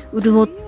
潤って、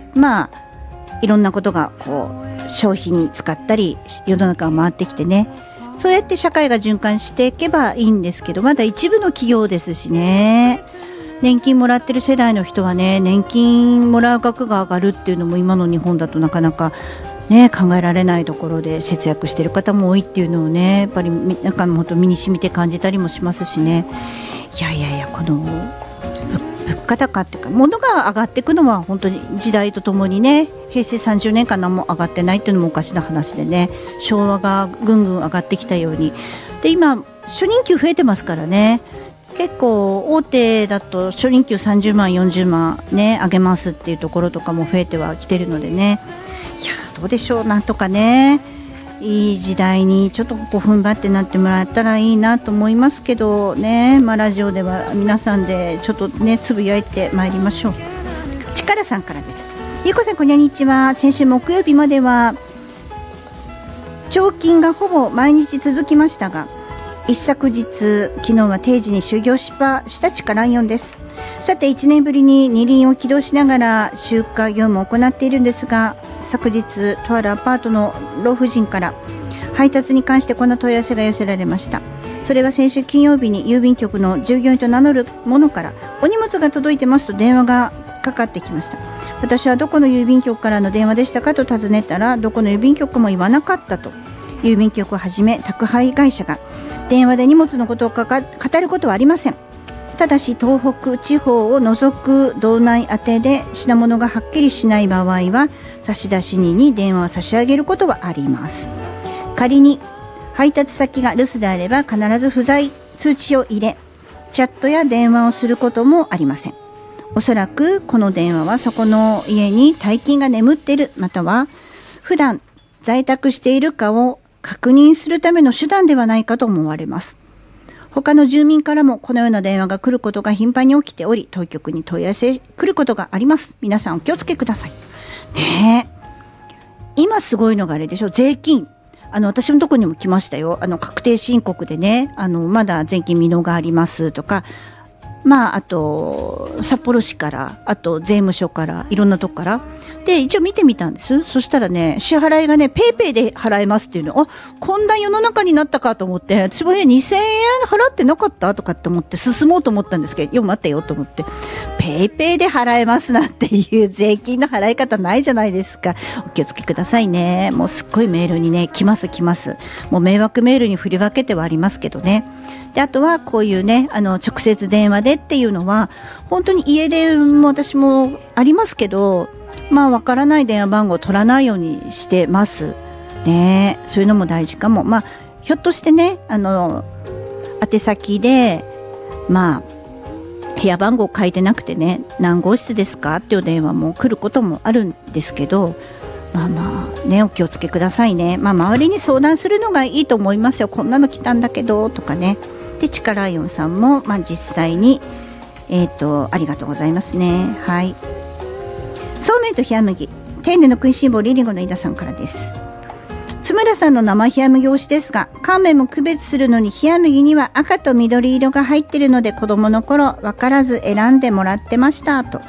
いろんなことがこう消費に使ったり世の中が回ってきてね、そうやって社会が循環していけばいいんですけど、まだ一部の企業ですしね。年金もらってる世代の人はね、年金もらう額が上がるっていうのも今の日本だとなかなかね、考えられないところで節約してる方も多いっていうのをね、やっぱりなんかもっと身に染みて感じたりもしますしね。いやこの物価高っていうか、物が上がっていくのは本当に時代とともにね、平成30年間何も上がってないっていうのもおかしな話でね、昭和がぐんぐん上がってきたように、で今初任給増えてますからね、結構大手だと初任給30万40万ね上げますっていうところとかも増えてはきてるのでね、いやどうでしょう、なんとかねいい時代にちょっとここ踏ん張ってなってもらったらいいなと思いますけどね。ラジオでは皆さんでちょっとねつぶやいてまいりましょう。力さんからです。ゆうこさんこんにちは。先週木曜日までは朝勤がほぼ毎日続きましたが、一昨日昨日は定時に就業した力イオンです。さて1年ぶりに二輪を起動しながら集荷業務を行っているんですが、昨日とあるアパートの老婦人から配達に関してこんな問い合わせが寄せられました。それは先週金曜日に郵便局の従業員と名乗る者からお荷物が届いてますと電話がかかってきました。私はどこの郵便局からの電話でしたかと尋ねたら、どこの郵便局も言わなかったと。郵便局をはじめ宅配会社が電話で荷物のことを語ることはありません。ただし東北地方を除く道内宛てで品物がはっきりしない場合は差出人に電話を差し上げることはあります。仮に配達先が留守であれば必ず不在通知を入れ、チャットや電話をすることもありません。おそらくこの電話はそこの家に大金が眠っている、または普段在宅しているかを確認するための手段ではないかと思われます。他の住民からもこのような電話が来ることが頻繁に起きており、当局に問い合わせ来ることがあります。皆さんお気をつけくださいね。今すごいのがあれでしょ、税金。私のところにも来ましたよ。確定申告でね、まだ税金未納がありますとか、あと札幌市から、あと税務署から、いろんなとこからで一応見てみたんです。そしたらね、支払いがねペイペイで払えますっていうの、こんな世の中になったかと思って、私も2000円払ってなかったとかって思って進もうと思ったんですけど、待ってよと思って、ペイペイで払えますなんていう税金の払い方ないじゃないですか。お気をつけくださいね。もうすっごいメールにね来ます。もう迷惑メールに振り分けてはありますけどね。であとはこういうね直接電話でっていうのは本当に家でも私もありますけど、わからない電話番号を取らないようにしてますね。そういうのも大事かも。ひょっとしてね宛先で部屋番号書いてなくてね、何号室ですかっていう電話も来ることもあるんですけど、ね、お気をつけくださいね。周りに相談するのがいいと思いますよ。こんなの来たんだけどとかね。で力イオンさんも、実際にありがとうございますね。はい。そうめんと冷麦、天然の食いしん坊リリゴの井田さんからです。津村さんの生冷麦推しですが、乾麺も区別するのに冷麦には赤と緑色が入っているので、子供の頃分からず選んでもらってましたと。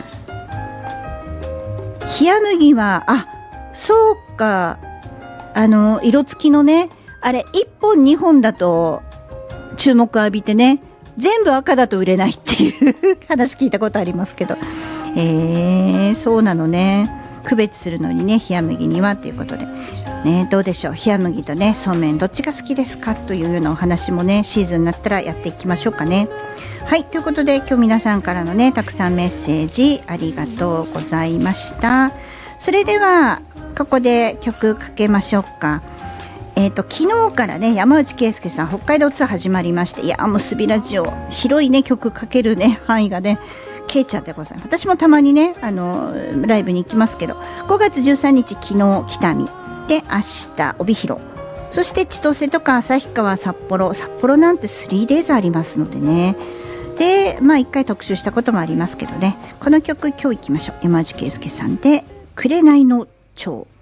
冷麦はそうか、色付きのね、あれ1本2本だと注目浴びてね、全部赤だと売れないっていう話聞いたことありますけど、そうなのね。区別するのにね、冷麦にはということでね。どうでしょう、冷麦とねそうめんどっちが好きですかというようなお話もね、シーズンになったらやっていきましょうかね。はい、ということで今日皆さんからのねたくさんメッセージありがとうございました。それではここで曲かけましょうか。昨日からね山内圭介さん北海道ツアー始まりまして、いやもうスビラジオ広いね曲かけるね範囲がねケイちゃんでございます。私もたまにねライブに行きますけど、5月13日昨日北見で、明日帯広、そして千歳とか旭川、札幌なんて 3days ありますのでね。で1回特集したこともありますけどね。この曲今日行きましょう。山内圭介さんで紅の蝶。